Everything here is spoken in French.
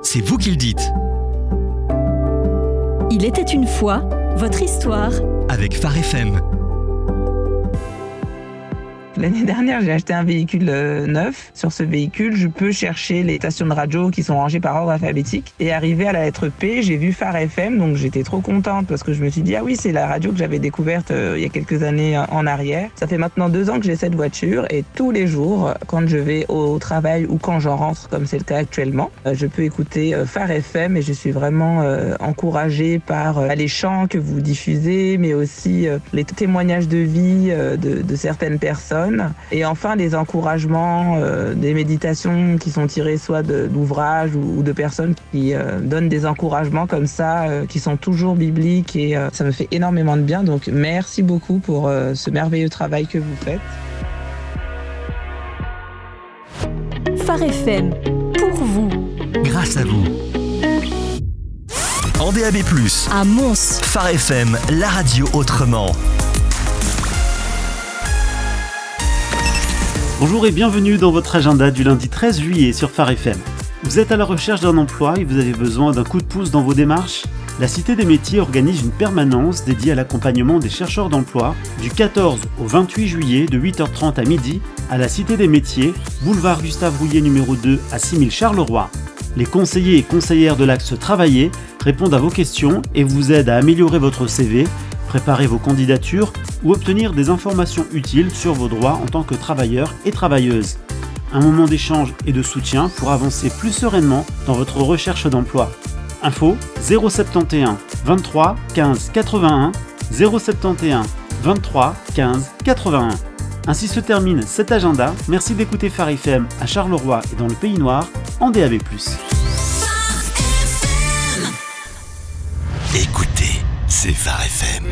c'est vous qui le dites. Il était une fois, votre histoire. Avec Phare FM. L'année dernière, j'ai acheté un véhicule neuf. Sur ce véhicule, je peux chercher les stations de radio qui sont rangées par ordre alphabétique. Et arrivé à la lettre P, j'ai vu Phare FM, donc j'étais trop contente parce que je me suis dit, ah oui, c'est la radio que j'avais découverte il y a quelques années en arrière. Ça fait maintenant 2 ans que j'ai cette voiture et tous les jours, quand je vais au travail ou quand j'en rentre, comme c'est le cas actuellement, je peux écouter Phare FM et je suis vraiment encouragée par les chants que vous diffusez, mais aussi les témoignages de vie de certaines personnes. Et enfin, les encouragements, des méditations qui sont tirées soit d'ouvrages ou de personnes qui donnent des encouragements comme ça, qui sont toujours bibliques et ça me fait énormément de bien. Donc, merci beaucoup pour ce merveilleux travail que vous faites. Phare FM, pour vous. Grâce à vous. En DAB+, À Mons. Phare FM, la radio autrement. Bonjour et bienvenue dans votre agenda du lundi 13 juillet sur Phare FM. Vous êtes à la recherche d'un emploi et vous avez besoin d'un coup de pouce dans vos démarches ? La Cité des métiers organise une permanence dédiée à l'accompagnement des chercheurs d'emploi du 14 au 28 juillet de 8h30 à midi à la Cité des métiers, boulevard Gustave Rouillet numéro 2 à 6000 Charleroi. Les conseillers et conseillères de l'axe Travailler répondent à vos questions et vous aident à améliorer votre CV, préparer vos candidatures ou obtenir des informations utiles sur vos droits en tant que travailleur et travailleuse. Un moment d'échange et de soutien pour avancer plus sereinement dans votre recherche d'emploi. Info 071 23 15 81 071 23 15 81. Ainsi se termine cet agenda. Merci d'écouter Phare FM à Charleroi et dans le Pays Noir en DAB+. Écoutez, c'est Phare FM.